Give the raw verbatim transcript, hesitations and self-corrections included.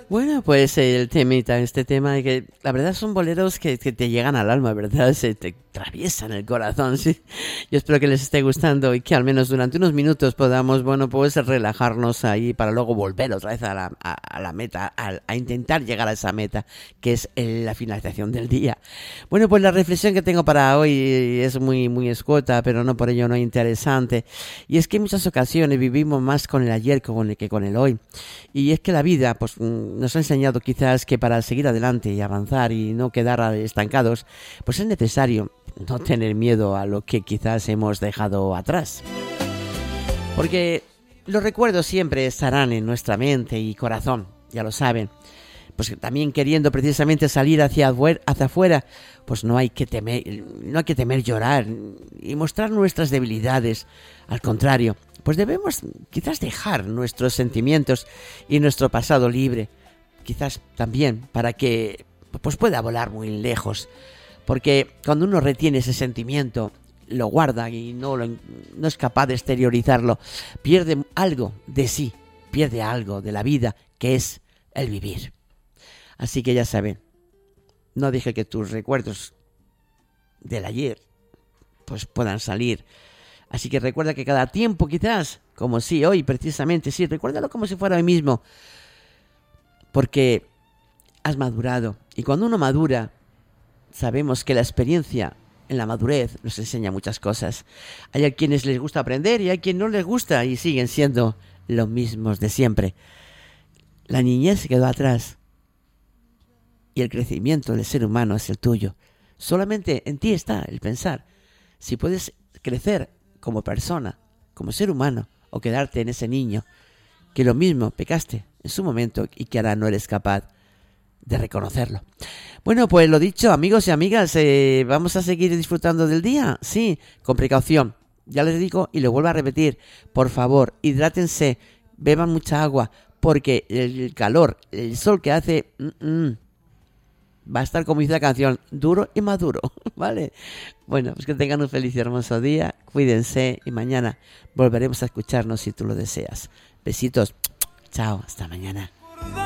Bueno, pues el temita, este tema, que la verdad son boleros que, que te llegan al alma, ¿verdad? Se te atraviesan el corazón, sí. Yo espero que les esté gustando y que al menos durante unos minutos podamos, bueno, pues relajarnos ahí para luego volver otra vez a la, a, a la meta, a, a intentar llegar a esa meta, que es el, la finalización del día. Bueno, pues la reflexión que tengo para hoy es muy, muy escueta, pero no por ello no interesante. Y es que en muchas ocasiones vivimos más con el ayer con el que con el hoy. Y es que la vida, pues, nos ha enseñado quizás que para seguir adelante y avanzar y no quedar estancados, pues es necesario no tener miedo a lo que quizás hemos dejado atrás. Porque los recuerdos siempre estarán en nuestra mente y corazón, ya lo saben. Pues también queriendo precisamente salir hacia afuera, hacia afuera, pues no hay que temer, no hay que temer llorar y mostrar nuestras debilidades. Al contrario, pues debemos quizás dejar nuestros sentimientos y nuestro pasado libre, quizás también para que pues pueda volar muy lejos, porque cuando uno retiene ese sentimiento, lo guarda y no, lo, no es capaz de exteriorizarlo, pierde algo de sí, pierde algo de la vida, que es el vivir. Así que ya saben, no deje que tus recuerdos del ayer pues puedan salir. Así que recuerda que cada tiempo quizás, como si hoy precisamente, sí, recuérdalo como si fuera hoy mismo, porque has madurado. Y cuando uno madura, sabemos que la experiencia en la madurez nos enseña muchas cosas. Hay a quienes les gusta aprender y hay a quienes no les gusta y siguen siendo los mismos de siempre. La niñez se quedó atrás y el crecimiento del ser humano es el tuyo. Solamente en ti está el pensar si puedes crecer como persona, como ser humano, o quedarte en ese niño que lo mismo pecaste en su momento y que ahora no eres capaz de reconocerlo. Bueno, pues lo dicho, amigos y amigas, eh, vamos a seguir disfrutando del día, sí, con precaución. Ya les digo y lo vuelvo a repetir, por favor, hidrátense, beban mucha agua, porque el calor, el sol que hace, mm, mm, va a estar, como dice la canción, duro y maduro, ¿vale? Bueno, pues que tengan un feliz y hermoso día, cuídense y mañana volveremos a escucharnos si tú lo deseas. Besitos, chao, hasta mañana.